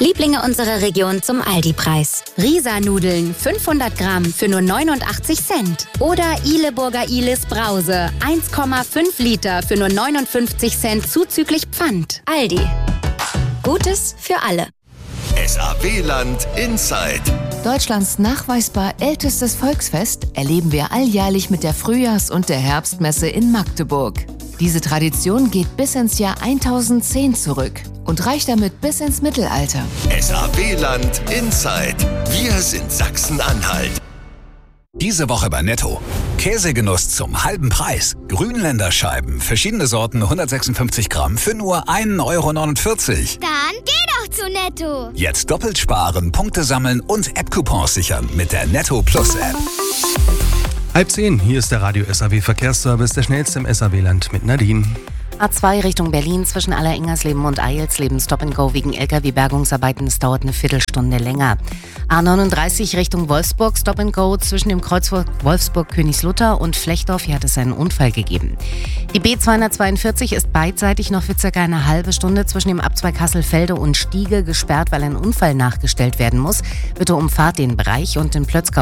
Lieblinge unserer Region zum Aldi-Preis. Risa-Nudeln 500 Gramm für nur 89 Cent. Oder Ihleburger Ihlis Brause 1,5 Liter für nur 59 Cent zuzüglich Pfand. Aldi. Gutes für alle. SAW-Land Inside. Deutschlands nachweisbar ältestes Volksfest erleben wir alljährlich mit der Frühjahrs- und der Herbstmesse in Magdeburg. Diese Tradition geht bis ins Jahr 1010 zurück und reicht damit bis ins Mittelalter. SAW-Land Inside. Wir sind Sachsen-Anhalt. Diese Woche bei Netto. Käsegenuss zum halben Preis. Grünländer Scheiben, verschiedene Sorten, 156 Gramm für nur 1,49 €. Dann geh doch zu Netto. Jetzt doppelt sparen, Punkte sammeln und App-Coupons sichern mit der Netto Plus App. 9:30, hier ist der Radio SAW Verkehrsservice, der schnellste im SAW-Land mit Nadine. A2 Richtung Berlin zwischen Alleringgersleben und Eilsleben Stop and Go wegen LKW-Bergungsarbeiten. Es dauert eine Viertelstunde länger. A39 Richtung Wolfsburg Stop and Go zwischen dem Kreuzweg Wolfsburg-Königslutter und Flechdorf. Hier hat es einen Unfall gegeben. Die B242 ist beidseitig noch für circa eine halbe Stunde zwischen dem Abzweig Hasselfelde und Stiege gesperrt, weil ein Unfall nachgestellt werden muss. Bitte umfahrt den Bereich und in Plötzkau